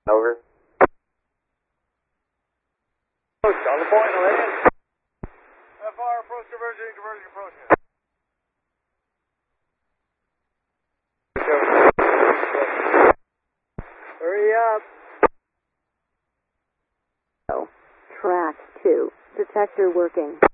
Over. On the point, land. FR, approach converging, approaching. Hurry up. Track 2. Detector working.